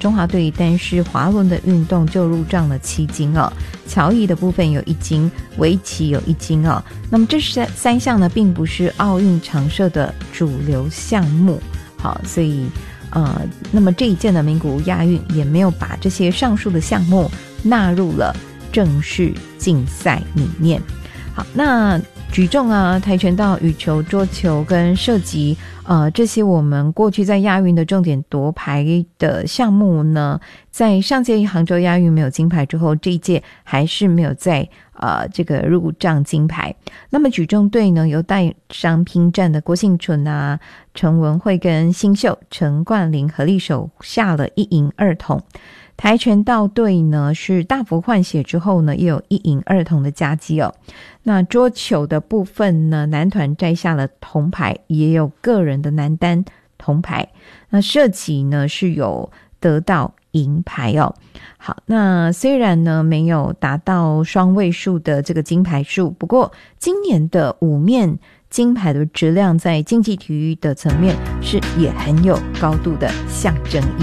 中华队单是滑轮的运动就入账了7金哦，桥椅的部分有1金，围棋有1金哦。那么这三项呢，并不是奥运常设的主流项目，好，所以那么这一届的名古屋亚运也没有把这些上述的项目纳入了正式竞赛里面。好，那举重啊、跆拳道、羽球、桌球跟射击，这些我们过去在亚运的重点夺牌的项目呢，在上届杭州亚运没有金牌之后，这一届还是没有在这个入账金牌。那么举重队呢，由带伤拼战的郭婞淳啊、陈文慧跟新秀陈冠霖合力手下了1银2铜。跆拳道队呢是大幅换血之后呢，也有1银2铜的佳绩哦。那桌球的部分呢，男团摘下了铜牌，也有个人的男单铜牌。那射击呢是有得到银牌哦。好，那虽然呢没有达到双位数的这个金牌数，不过今年的5面金牌的质量在竞技体育的层面是也很有高度的象征意义。